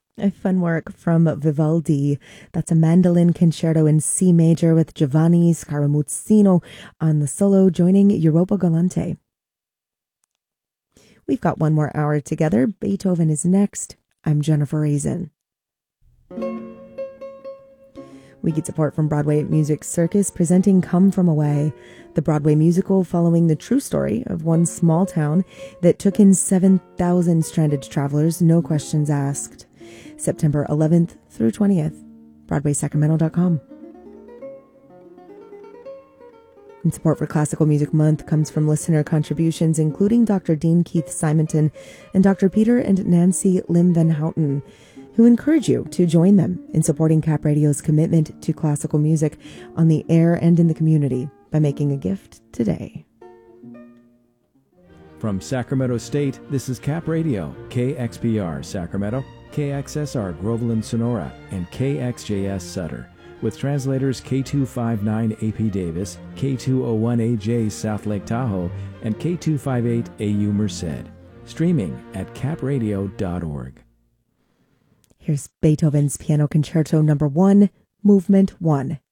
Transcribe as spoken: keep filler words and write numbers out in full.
A fun work from Vivaldi. That's a mandolin concerto in C major with Giovanni Scaramuzzino on the solo, joining Europa Galante. We've got one more hour together. Beethoven is next. I'm Jennifer Raisin. We get support from Broadway Music Circus presenting Come From Away, the Broadway musical following the true story of one small town that took in seven thousand stranded travelers, no questions asked. September eleventh through twentieth, Broadway Sacramento dot com. And support for Classical Music Month comes from listener contributions, including Doctor Dean Keith Simonton and Doctor Peter and Nancy Lim Van Houten, who encourage you to join them in supporting Cap Radio's commitment to classical music on the air and in the community by making a gift today. From Sacramento State, this is Cap Radio, K X P R Sacramento, K X S R Groveland Sonora, and K X J S Sutter, with translators K two fifty-nine A P Davis, K two oh one A J South Lake Tahoe, and K two fifty-eight A U Merced. Streaming at cap radio dot org. Here's Beethoven's Piano Concerto Number One, Movement One.